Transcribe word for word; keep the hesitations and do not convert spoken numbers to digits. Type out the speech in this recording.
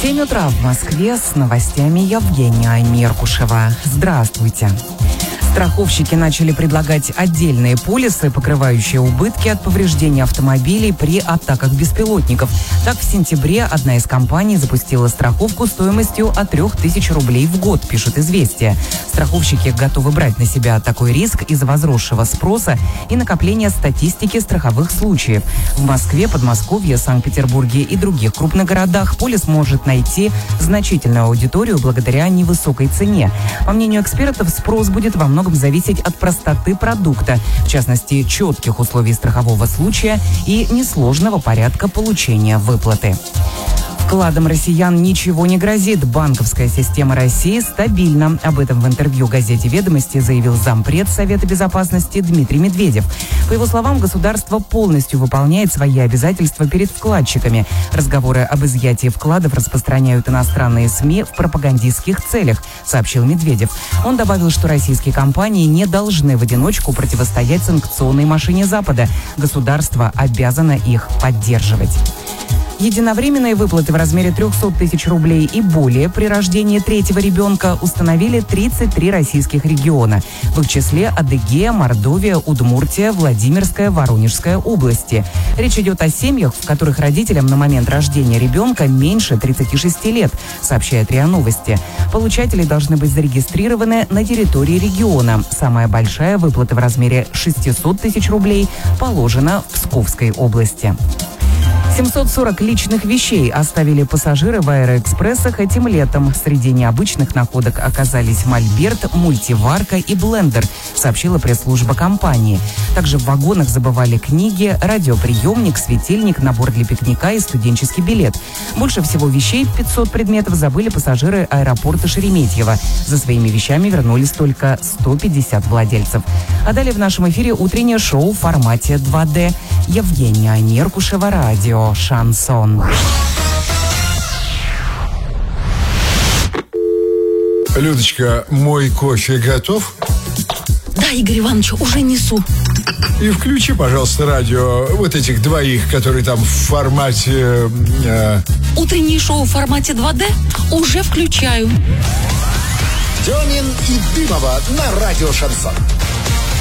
семь утра в Москве, с новостями Евгения Меркушева. Здравствуйте. Страховщики начали предлагать отдельные полисы, покрывающие убытки от повреждения автомобилей при атаках беспилотников. Так, в сентябре одна из компаний запустила страховку стоимостью от трех тысяч рублей в год, пишет «Известия». Страховщики готовы брать на себя такой риск из-за возросшего спроса и накопления статистики страховых случаев. В Москве, Подмосковье, Санкт-Петербурге и других крупных городах полис может найти значительную аудиторию благодаря невысокой цене. По мнению экспертов, спрос будет во многом зависеть от простоты продукта, в частности, четких условий страхового случая и несложного порядка получения выплаты. Вкладам россиян ничего не грозит. Банковская система России стабильна. Об этом в интервью газете «Ведомости» заявил зампред Совета безопасности Дмитрий Медведев. По его словам, государство полностью выполняет свои обязательства перед вкладчиками. Разговоры об изъятии вкладов распространяют иностранные СМИ в пропагандистских целях, сообщил Медведев. Он добавил, что российские компании не должны в одиночку противостоять санкционной машине Запада. Государство обязано их поддерживать. Единовременные выплаты в размере трехсот тысяч рублей и более при рождении третьего ребенка установили тридцать три российских региона. В их числе Адыгея, Мордовия, Удмуртия, Владимирская, Воронежская области. Речь идет о семьях, в которых родителям на момент рождения ребенка меньше тридцати шести лет, сообщает РИА Новости. Получатели должны быть зарегистрированы на территории региона. Самая большая выплата в размере шестисот тысяч рублей положена в Псковской области. семьсот сорок личных вещей оставили пассажиры в аэроэкспрессах этим летом. Среди необычных находок оказались мольберт, мультиварка и блендер, сообщила пресс-служба компании. Также в вагонах забывали книги, радиоприемник, светильник, набор для пикника и студенческий билет. Больше всего вещей, пятьсот предметов, забыли пассажиры аэропорта Шереметьево. За своими вещами вернулись только сто пятьдесят владельцев. А далее в нашем эфире утреннее шоу в формате два дэ. Евгения Меркушева, радио «Шансон». Людочка, мой кофе готов? Да, Игорь Иванович, уже несу. И включи, пожалуйста, радио вот этих двоих, которые там в формате... Э... Утреннее шоу в формате два дэ уже включаю. Демин и Дымова на радио «Шансон».